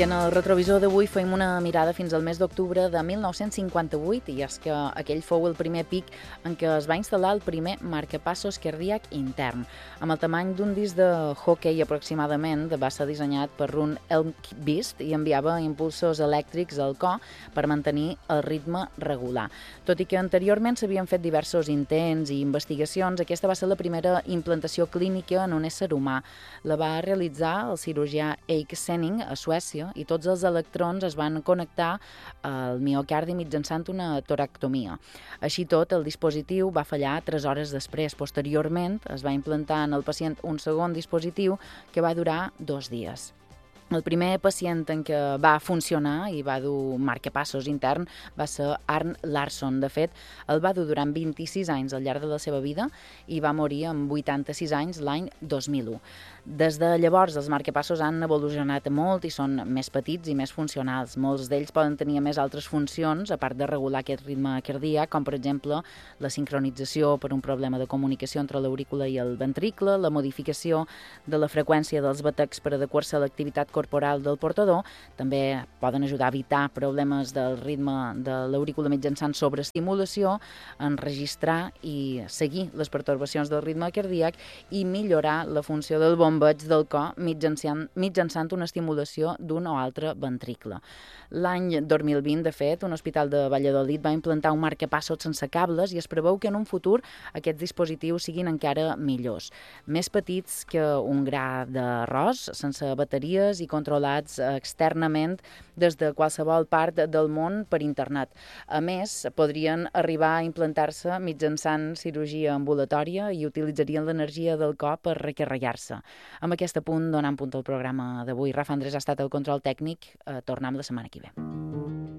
I en el retrovisor d'avui fem una mirada fins al mes d'octubre de 1958 i és que aquell fou el primer pic en què es va instal·lar el primer marcapassos cardíac intern. Amb el tamany d'un disc de hoquei aproximadament, va ser dissenyat per Rune Elmqvist i enviava impulsos elèctrics al cor per mantenir el ritme regular. Tot i que anteriorment s'havien fet diversos intents i investigacions, aquesta va ser la primera implantació clínica en un ésser humà. La va realitzar el cirurgià Erik Senning a Suècia i tots els electrons es van connectar al miocardi mitjançant una toractomia. Així tot, el dispositiu va fallar 3 hores després. Posteriorment, es va implantar en el pacient un segon dispositiu que va durar 2 dies. El primer pacient en què va funcionar i va dur marcapassos intern va ser Arne Larsson. De fet, el va dur durant 26 anys al llarg de la seva vida i va morir amb 86 anys l'any 2001. Des de llavors, els marcapassos han evolucionat molt i són més petits i més funcionals. Molts d'ells poden tenir més altres funcions, a part de regular aquest ritme cardíac, com per exemple la sincronització per un problema de comunicació entre l'aurícula i el ventricle, la modificació de la freqüència dels batecs per adequar-se a l'activitat corporal del portador. També poden ajudar a evitar problemes del ritme de l'aurícula mitjançant sobreestimulació, enregistrar i seguir les pertorbacions del ritme cardíac i millorar la funció del bombeig del cor mitjançant una estimulació d'un o altre ventricle. L'any 2020, de fet, un hospital de Valladolid va implantar un marcapassos sense cables i es preveu que en un futur aquests dispositius siguin encara millors. Més petits que un gra d'arròs, sense bateries i controlats externament des de qualsevol part del món per internet. A més, podrien arribar a implantar-se mitjançant cirurgia ambulatòria i utilitzarien l'energia del cor per recarregar-se. Amb aquest punt donant punt al programa d'avui. Rafa Andrés ha estat el control tècnic. Tornem la setmana que ve.